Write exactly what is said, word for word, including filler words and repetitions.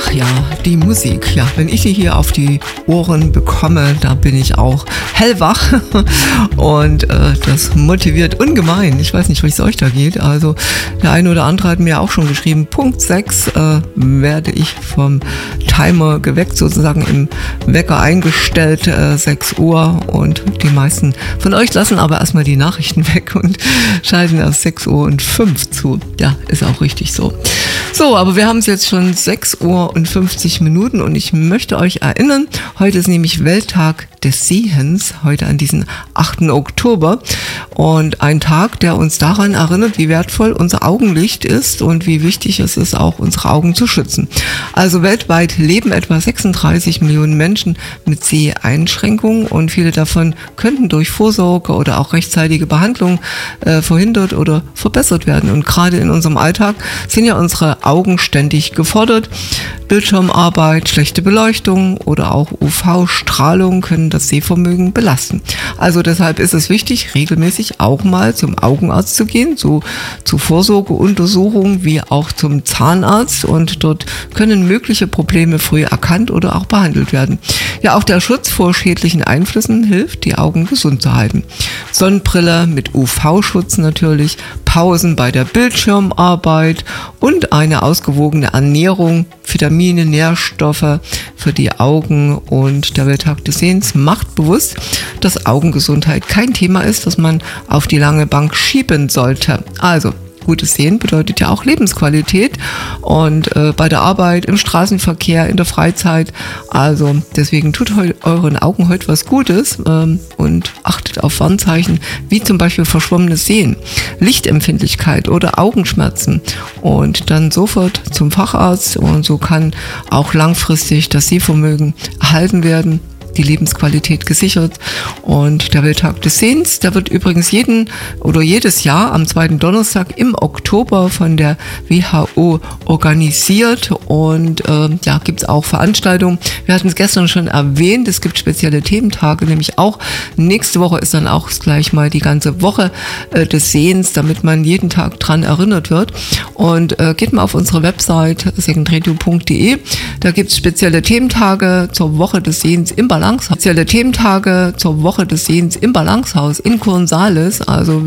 Ach ja, die Musik. Ja, wenn ich die hier auf die Ohren bekomme, da bin ich auch hellwach und äh, das motiviert ungemein. Ich weiß nicht, wie es euch da geht. Also der eine oder andere hat mir auch schon geschrieben, Punkt sechs äh, werde ich vom Timer geweckt, sozusagen im Wecker eingestellt, äh, sechs Uhr, und die meisten von euch lassen aber erstmal die Nachrichten weg und schalten erst sechs Uhr und fünf zu. Ja, ist auch richtig so. So, aber wir haben es jetzt schon sechs Uhr und fünfzig Minuten und ich möchte euch erinnern, heute ist nämlich Welttag des Sehens, heute an diesem achten Oktober, und ein Tag, der uns daran erinnert, wie wertvoll unser Augenlicht ist und wie wichtig es ist, auch unsere Augen zu schützen. Also weltweit leben etwa sechsunddreißig Millionen Menschen mit Seheinschränkungen und viele davon könnten durch Vorsorge oder auch rechtzeitige Behandlung äh, verhindert oder verbessert werden. Und gerade in unserem Alltag sind ja unsere Augen ständig gefordert. Bildschirmarbeit, schlechte Beleuchtung oder auch U V-Strahlung können das Sehvermögen belasten. Also deshalb ist es wichtig, regelmäßig auch mal zum Augenarzt zu gehen, so zu Vorsorgeuntersuchungen wie auch zum Zahnarzt, und dort können mögliche Probleme früh erkannt oder auch behandelt werden. Ja, auch der Schutz vor schädlichen Einflüssen hilft, die Augen gesund zu halten. Sonnenbrille mit U V-Schutz natürlich, Pausen bei der Bildschirmarbeit und eine ausgewogene Ernährung, Vitamine, Nährstoffe für die Augen. Und der Welttag des Sehens macht bewusst, dass Augengesundheit kein Thema ist, das man auf die lange Bank schieben sollte. Also gutes Sehen bedeutet ja auch Lebensqualität, und äh, bei der Arbeit, im Straßenverkehr, in der Freizeit. Also deswegen tut heu, euren Augen heute was Gutes ähm, und achtet auf Warnzeichen wie zum Beispiel verschwommenes Sehen, Lichtempfindlichkeit oder Augenschmerzen, und dann sofort zum Facharzt, und so kann auch langfristig das Sehvermögen erhalten werden, die Lebensqualität gesichert. Und der Welttag des Sehens, der wird übrigens jeden oder jedes Jahr am zweiten Donnerstag im Oktober von der W H O organisiert, und äh, ja, gibt es auch Veranstaltungen. Wir hatten es gestern schon erwähnt, es gibt spezielle Thementage, nämlich auch nächste Woche ist dann auch gleich mal die ganze Woche äh, des Sehens, damit man jeden Tag dran erinnert wird. Und äh, geht mal auf unsere Website second radio punkt de, da gibt es spezielle Thementage zur Woche des Sehens im Balancehaus. Spezielle Thementage zur Woche des Sehens im Balancehaus in Kurnsales. Also